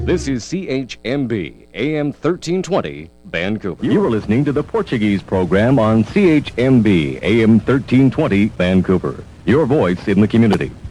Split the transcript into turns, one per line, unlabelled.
This is CHMB, AM 1320, Vancouver.
You are listening to the Portuguese program on CHMB, AM 1320, Vancouver. Your voice in the community.